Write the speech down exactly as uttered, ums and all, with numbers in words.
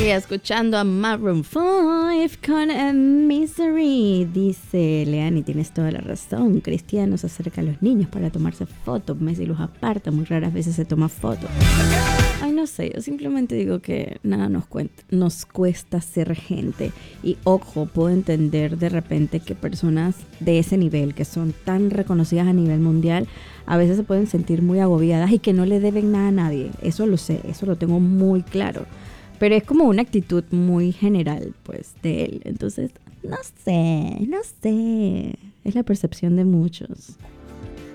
escuchando a Maroon five con a Misery. Dice Leani, tienes toda la razón. Cristianos acerca a los niños para tomarse fotos. Messi los aparta, muy raras veces se toma fotos. Ay, no sé, yo simplemente digo que nada nos, cuenta, nos cuesta ser gente. Y ojo, puedo entender de repente que personas de ese nivel, que son tan reconocidas a nivel mundial, a veces se pueden sentir muy agobiadas y que no le deben nada a nadie. Eso lo sé, eso lo tengo muy claro. Pero es como una actitud muy general, pues, de él. Entonces, no sé, no sé. Es la percepción de muchos.